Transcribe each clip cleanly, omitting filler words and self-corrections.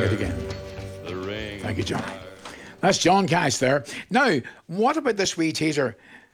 it again. Thank you, John. That's John Cash there. Now, what about this wee teaser?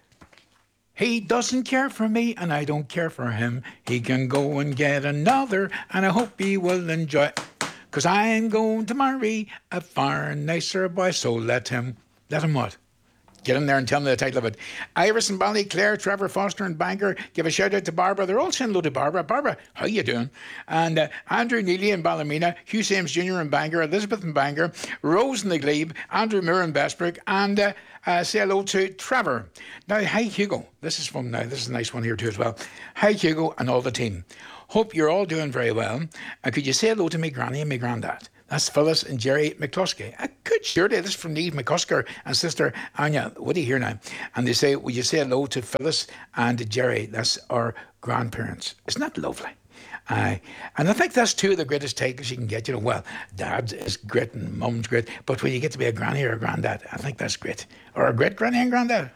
He doesn't care for me and I don't care for him. He can go and get another and I hope he will enjoy it. 'Cause I'm going to marry a far nicer boy. So let him what? Get in there and tell me the title of it. Iris and Ballyclare, Trevor Foster and Bangor. Give a shout out to Barbara. They're all saying hello to Barbara. Barbara, how you doing? And Andrew Neely in Ballymena, Hugh Sames Jr. in Bangor, Elizabeth in Bangor, Rose in the Glebe, Andrew Moore in Bestbrook, and say hello to Trevor. Now, hi Hugo. This is a nice one here too as well. Hi Hugo and all the team. Hope you're all doing very well. Could you say hello to me granny and me granddad? That's Phyllis and Jerry McCluskey. I could surely. This is from Neve McCusker and sister Anya. What do you hear now? And they say, would you say hello to Phyllis and Jerry? That's our grandparents. Isn't that lovely? And I think that's two of the greatest titles you can get. You know, well, Dad is great and Mum's great, but when you get to be a granny or a granddad, I think that's great. Or a great granny and granddad.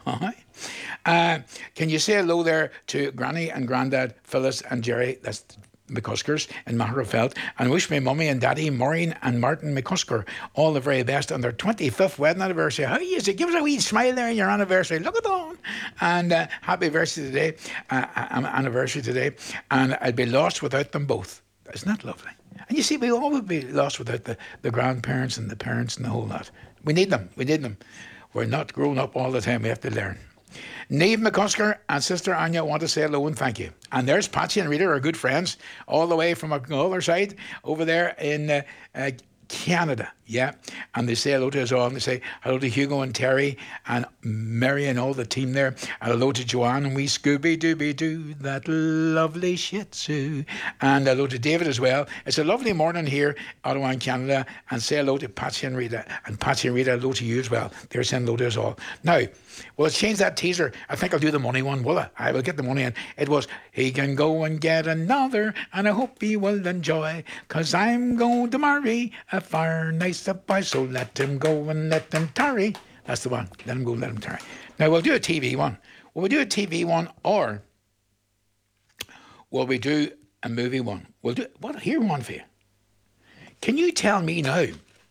Can you say hello there to Granny and Granddad, Phyllis and Jerry? That's McCuskers in Maherafelt, and wish my mummy and daddy Maureen and Martin McCusker all the very best on their 25th wedding anniversary. How is it? Give us a wee smile there on your anniversary. Look at that. And happy anniversary today. And I'd be lost without them both. Isn't that lovely? And you see, we all would be lost without the grandparents and the parents and the whole lot. We need them. We're not growing up all the time. We have to learn. Neve McCusker and sister Anya want to say hello and thank you. And there's Patsy and Rita, our good friends, all the way from another side over there in Canada. Yeah. And they say hello to us all. And they say hello to Hugo and Terry and Mary and all the team there. And hello to Joanne and wee Scooby-Dooby-Doo, that lovely Shih Tzu. And hello to David as well. It's a lovely morning here, Ottawa in Canada. And say hello to Patsy and Rita. And Patsy and Rita, hello to you as well. They're saying hello to us all. Now, well, change that teaser. I think I'll do the money one, will I? I will get the money in. It was, he can go and get another, and I hope he will enjoy, 'cause I'm going to marry a far nicer boy, so let him go and let him tarry. That's the one. Let him go, let him tarry. Now, we'll do a TV one. Will we do a TV one, or will we do a movie one? We'll do, what? Here one for you. Can you tell me now,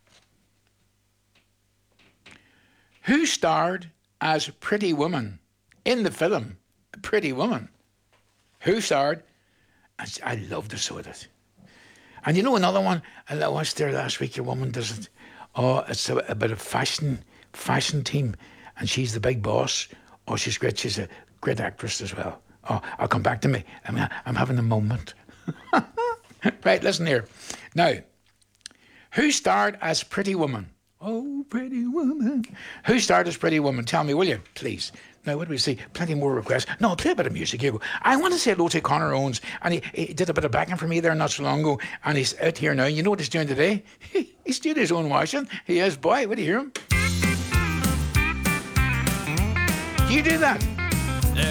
who starred as Pretty Woman in the film Pretty Woman? Who starred? I loved the saw it. And you know another one I watched there last week, your woman does it. Oh, it's about a fashion team, and she's the big boss. Oh, she's great. She's a great actress as well. Oh, I'll come back to me. I'm having a moment. Right, listen here. Now, who starred as Pretty Woman? Oh, Pretty Woman. Who starred as Pretty Woman? Tell me, will you, please? Now, what do we see? Plenty more requests. No, play a bit of music, Hugo. I want to say hello to Conor Owens, and he did a bit of backing for me there not so long ago, and he's out here now. You know what he's doing today? He's doing his own washing. He is, boy. What do you hear him? Do you do that?